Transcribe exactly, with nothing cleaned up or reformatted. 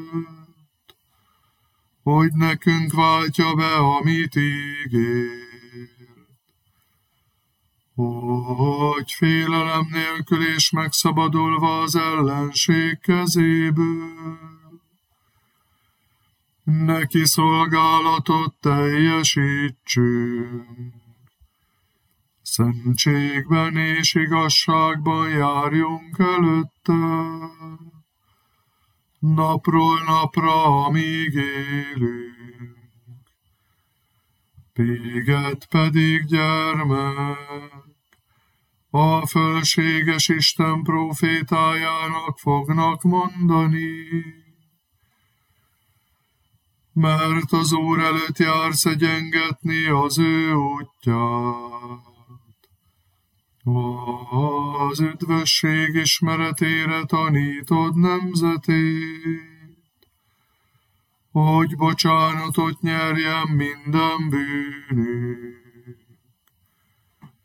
hogy nekünk váltja be, amit ígér. Hogy félelem nélkül és megszabadulva az ellenség kezéből, neki szolgálatot teljesítsünk. Szentségben és igazságban járjunk előtte, napról napra, amíg élünk. Téged pedig, gyermek, a fölséges Isten prófétájának fognak mondani, mert az Úr előtt jársz egyengetni az ő útját. Az üdvösség ismeretére tanítod nemzetét, hogy bocsánatot nyerjen minden bűnük.